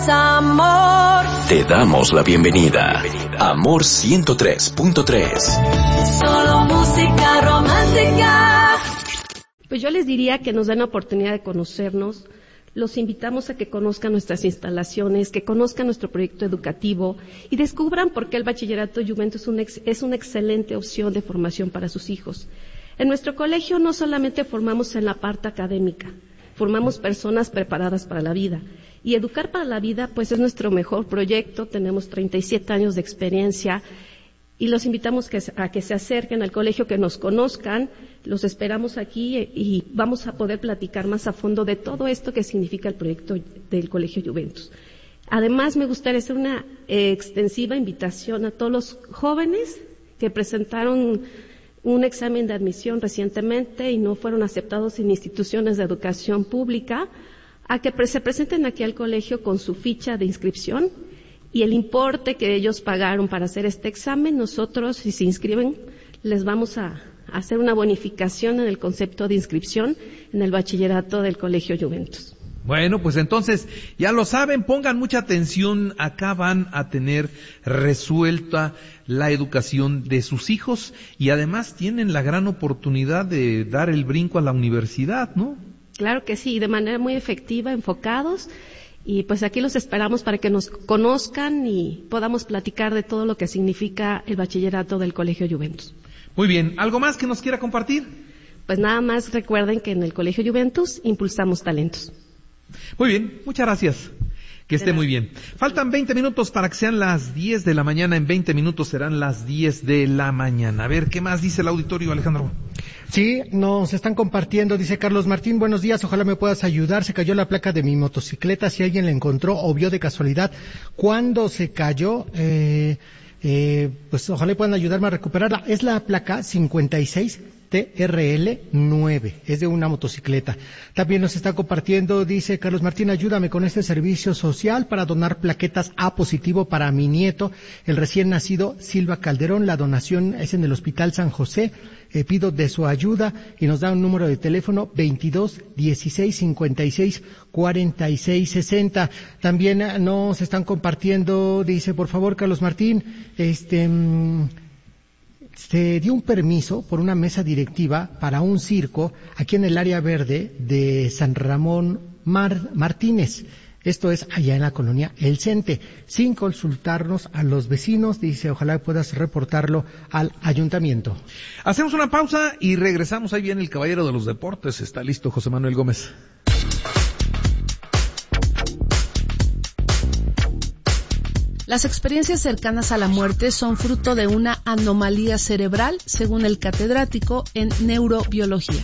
Amor. Te damos la bienvenida. Amor 103.3. Solo música romántica. Pues yo les diría que nos den la oportunidad de conocernos. Los invitamos a que conozcan nuestras instalaciones, que conozcan nuestro proyecto educativo y descubran por qué el Bachillerato Juventus es una excelente opción de formación para sus hijos. En nuestro colegio no solamente formamos en la parte académica, formamos personas preparadas para la vida. Y Educar para la Vida, pues es nuestro mejor proyecto. Tenemos 37 años de experiencia y los invitamos a que se acerquen al colegio, que nos conozcan. Los esperamos aquí y vamos a poder platicar más a fondo de todo esto que significa el proyecto del Colegio Juventus. Además, me gustaría hacer una extensiva invitación a todos los jóvenes que presentaron un examen de admisión recientemente y no fueron aceptados en instituciones de educación pública, a que se presenten aquí al colegio con su ficha de inscripción y el importe que ellos pagaron para hacer este examen. Nosotros, si se inscriben, les vamos a hacer una bonificación en el concepto de inscripción en el bachillerato del Colegio Juventus. Bueno, pues entonces, ya lo saben, pongan mucha atención, acá van a tener resuelta la educación de sus hijos y además tienen la gran oportunidad de dar el brinco a la universidad, ¿no? Claro que sí, de manera muy efectiva, enfocados, y pues aquí los esperamos para que nos conozcan y podamos platicar de todo lo que significa el bachillerato del Colegio Juventus. Muy bien, ¿algo más que nos quiera compartir? Pues nada más recuerden que en el Colegio Juventus impulsamos talentos. Muy bien, muchas gracias. Que esté muy bien. Faltan 20 minutos para que sean las 10 de la mañana. En 20 minutos serán las 10 de la mañana. A ver, ¿qué más dice el auditorio, Alejandro? Sí, nos están compartiendo, dice Carlos Martín, buenos días, ojalá me puedas ayudar, se cayó la placa de mi motocicleta, si alguien la encontró o vio de casualidad cuándo se cayó, pues ojalá puedan ayudarme a recuperarla. Es la placa 56 TRL9, es de una motocicleta. También nos está compartiendo, dice Carlos Martín, ayúdame con este servicio social para donar plaquetas A positivo para mi nieto, el recién nacido Silva Calderón. La donación es en el Hospital San José. Pido de su ayuda y nos da un número de teléfono 22 16 56 46 60. También nos están compartiendo, dice, por favor, Carlos Martín, se dio un permiso por una mesa directiva para un circo aquí en el área verde de San Ramón Martínez. Esto es allá en la colonia El Cente, sin consultarnos a los vecinos. Dice, ojalá puedas reportarlo al ayuntamiento. Hacemos una pausa y regresamos. Ahí viene el caballero de los deportes. Está listo José Manuel Gómez. Las experiencias cercanas a la muerte son fruto de una anomalía cerebral, según el catedrático en neurobiología.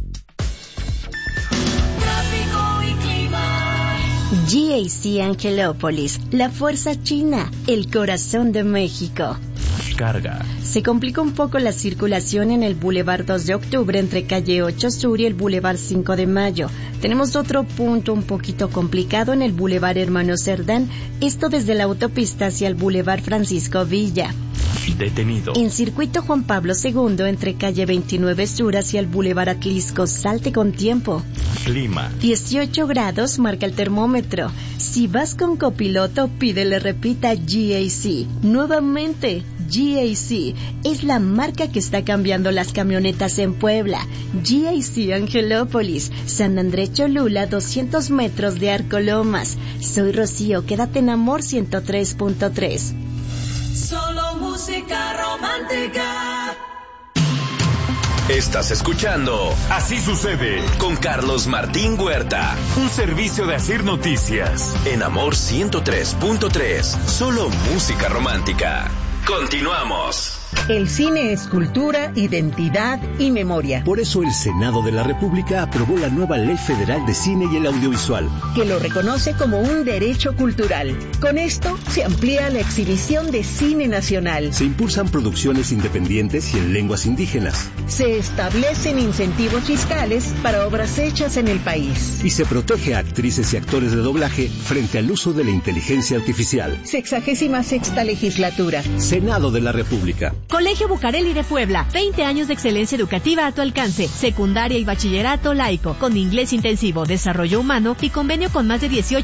GAC Angelópolis, la fuerza china, el corazón de México. Carga. Se complica un poco la circulación en el Boulevard 2 de Octubre entre calle 8 Sur y el Boulevard 5 de Mayo. Tenemos otro punto un poquito complicado en el Boulevard Hermano Cerdán, esto desde la autopista hacia el Boulevard Francisco Villa. Detenido. En circuito Juan Pablo II entre calle 29 Sur hacia el Boulevard Atlisco, salte con tiempo. Clima. 18 grados marca el termómetro. Si vas con copiloto, pídele repita GAC. Nuevamente, GAC es la marca que está cambiando las camionetas en Puebla. GAC Angelópolis, San Andrés Cholula, 200 metros de Arco Lomas. Soy Rocío, quédate en Amor 103.3. Solo música romántica. Estás escuchando Así Sucede con Carlos Martín Huerta. Un servicio de Asir Noticias en Amor 103.3. Solo música romántica. Continuamos. El cine es cultura, identidad y memoria. Por eso el Senado de la República aprobó la nueva Ley Federal de Cine y el Audiovisual, que lo reconoce como un derecho cultural. Con esto se amplía la exhibición de cine nacional. Se impulsan producciones independientes y en lenguas indígenas. Se establecen incentivos fiscales para obras hechas en el país. Y se protege a actrices y actores de doblaje frente al uso de la inteligencia artificial. 66ª legislatura. Senado de la República. Colegio Bucareli de Puebla, 20 años de excelencia educativa a tu alcance, secundaria y bachillerato laico, con inglés intensivo, desarrollo humano y convenio con más de 18